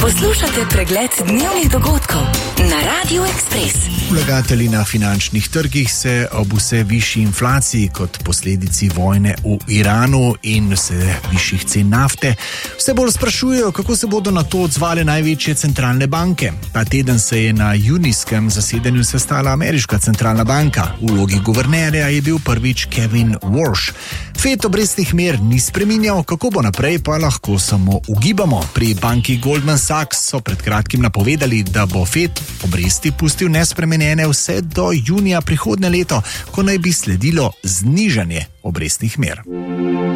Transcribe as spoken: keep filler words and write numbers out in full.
Poslušate pregled dnevnih dogodkov na Radiu Ekspres. Vlagatelji na finančnih trgih se ob vse višji inflaciji kot posledici vojne v Iranu in vse višjih cen nafte vse bolj sprašujejo, kako se bodo na to odzvale največje centralne banke. Ta teden se je na junijskem zasedanju sestala ameriška centralna banka. V vlogi guvernerja je bil prvič Kevin Warsh. Fed obrestnih mer ni spreminjal, kako bo naprej, pa lahko samo ugibamo. Pri banki Goldman Sachs so pred kratkim napovedali, da bo Fed obresti pustil nespremenjene vse do junija prihodnje leto, ko naj bi sledilo znižanje obrestnih mer.